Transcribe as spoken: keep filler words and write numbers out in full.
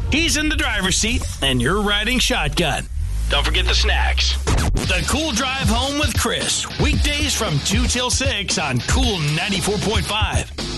He's in the driver's seat, and you're riding shotgun. Don't forget the snacks. The Cool Drive Home with Chris. Weekdays from two till six on Cool ninety-four point five.